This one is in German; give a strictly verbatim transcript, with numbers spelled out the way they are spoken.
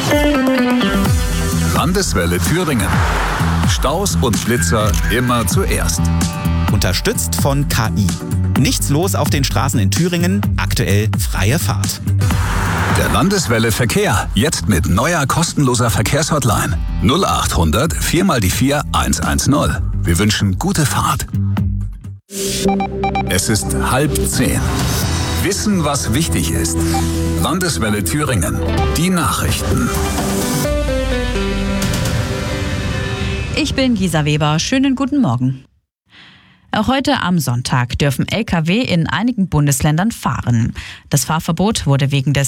Landeswelle Thüringen. Staus und Flitzer immer zuerst. Unterstützt von K I. Nichts los auf den Straßen in Thüringen, aktuell freie Fahrt. Der Landeswelle Verkehr, jetzt mit neuer kostenloser Verkehrshotline. null acht hundert vier mal die vier eins eins null. Wir wünschen gute Fahrt. Es ist halb zehn. Wissen, was wichtig ist. Landeswelle Thüringen. Die Nachrichten. Ich bin Gisa Weber. Schönen guten Morgen. Auch heute am Sonntag dürfen L K W in einigen Bundesländern fahren. Das Fahrverbot wurde wegen des